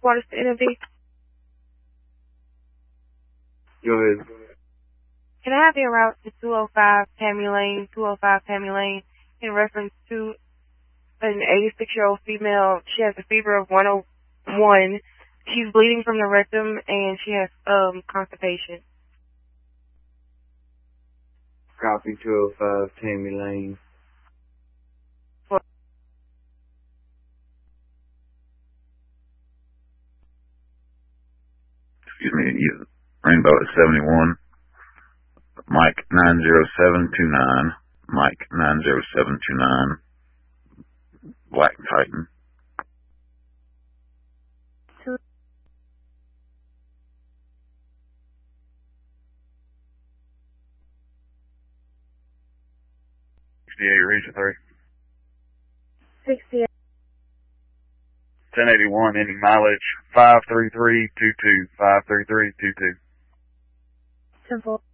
Water to NMD. Go ahead. Can I have your route to 205 Tammy Lane, in reference to an 86-year-old female? She has a fever of 101. She's bleeding from the rectum, and she has constipation. Copy 205 Tammy Lane. Excuse me, Rainbow at 71. Mike 90729. Mike 90729. Black Titan. Region 3. 68. 1081, ending mileage 53322. 53322. Simple.